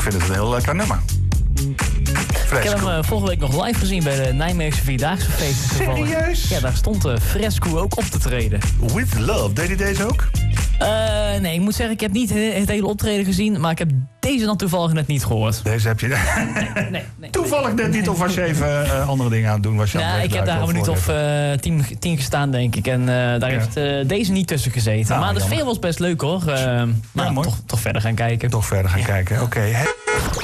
vind het een heel lekker nummer. Ik heb hem vorige week nog live gezien bij de Nijmeegse Vierdaagse feest. Serieus? Ja, daar stond Fresco ook op te treden. With Love, deed hij deze ook? Nee, ik moet zeggen, ik heb niet het hele optreden gezien, maar ik heb deze dan toevallig net niet gehoord. Deze heb je... Nee. Toevallig net niet, of was je even andere dingen aan het doen? Was je Ik heb daar een minuut of 10 gestaan, denk ik. En daar heeft deze niet tussen gezeten. Nou, maar de jammer. sfeer was best leuk, hoor. Maar mooi. toch verder gaan kijken. Toch verder gaan kijken, oké.